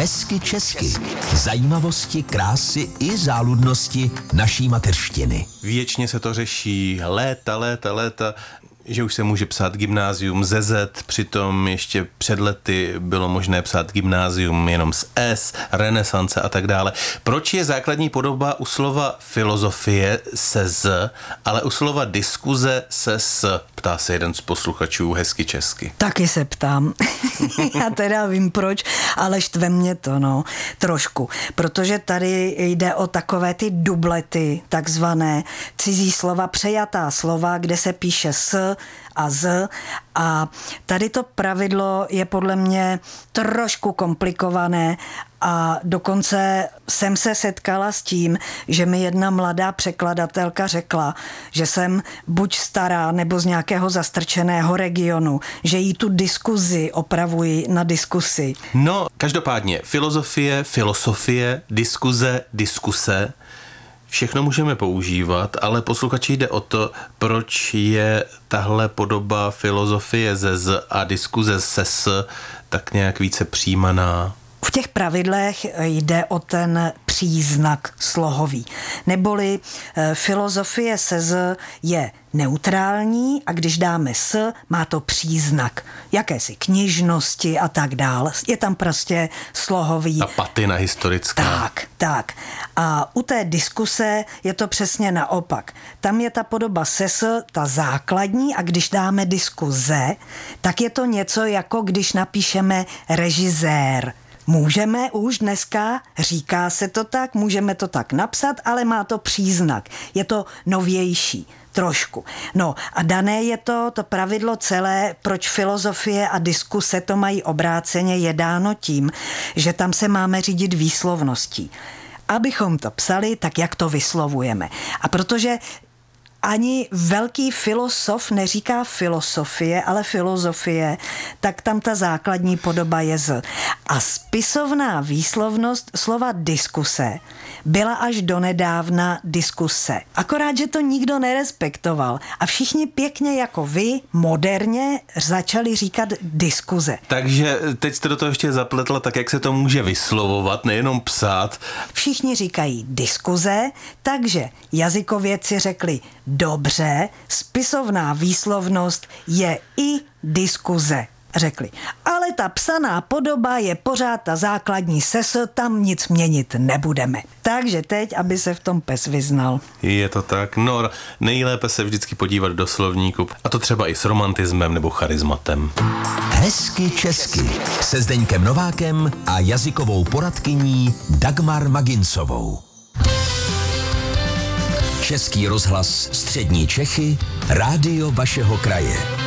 Hezky česky. Zajímavosti, krásy i záludnosti naší mateřštiny. Věčně se to řeší léta, že už se může psát gymnázium ze Z, přitom ještě před lety bylo možné psát gymnázium jenom s S, renesance a tak dále. Proč je základní podoba u slova filozofie se Z, ale u slova diskuze se S? Ptá se jeden z posluchačů Hezky česky. Taky se ptám. Já teda vím proč, ale štve mě to, trošku. Protože tady jde o takové ty dublety, takzvané cizí slova, přejatá slova, kde se píše S a Z. A tady to pravidlo je podle mě trošku komplikované a dokonce jsem se setkala s tím, že mi jedna mladá překladatelka řekla, že jsem buď stará nebo z nějakého zastrčeného regionu, že jí tu diskuzi opravuji na diskusi. No, každopádně filosofie, diskuse, všechno můžeme používat, ale posluchači jde o to, proč je tahle podoba filozofie ze Z a diskuze se S tak nějak více přijímaná. V těch pravidlech jde o ten příznak slohový. Neboli filozofie se Z je neutrální a když dáme S, má to příznak jakési knižnosti a tak dál. Je tam prostě slohový. A patina historická. Tak. A u té diskuse je to přesně naopak. Tam je ta podoba se S, ta základní, a když dáme diskuze, tak je to něco jako když napíšeme režisér. Můžeme už dneska, říká se to tak, můžeme to tak napsat, ale má to příznak. Je to novější. Trošku. No a dané je to pravidlo celé, proč filozofie a diskuse to mají obráceně, je dáno tím, že tam se máme řídit výslovností. Abychom to psali, tak jak to vyslovujeme. A protože ani velký filosof neříká filosofie, ale filozofie, tak tam ta základní podoba je Z. A spisovná výslovnost slova diskuse byla až donedávna diskuse. Akorát, že to nikdo nerespektoval. A všichni pěkně jako vy, moderně, začali říkat diskuze. Takže teď jste do toho ještě zapletla tak, jak se to může vyslovovat, nejenom psát. Všichni říkají diskuze, takže jazykovědci řekli dobře, spisovná výslovnost je i diskuze. Řekli, ale ta psaná podoba je pořád ta základní ses, tam nic měnit nebudeme. Takže teď, aby se v tom pes vyznal. Je to tak, no nejlépe se vždycky podívat do slovníku, a to třeba i s romantismem nebo charizmatem. Hezky česky se Zdeňkem Novákem a jazykovou poradkyní Dagmar Maginsovou. Český rozhlas Střední Čechy, rádio vašeho kraje.